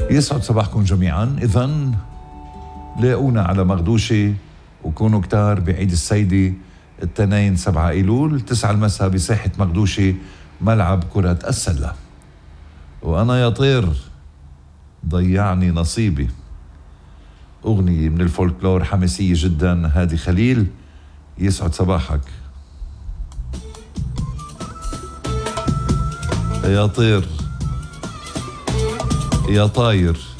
يسعد صباحكم جميعا. إذن لاقونا على مغدوشة وكونوا كتار بعيد السيدة الاثنين 7 أيلول 9 المساء بساحة مغدوشة ملعب كرة السلة. وأنا يا طير ضيعني نصيبي، أغنية من الفولكلور حماسية جدا. هادي خليل، يسعد صباحك يا طير يا طاير.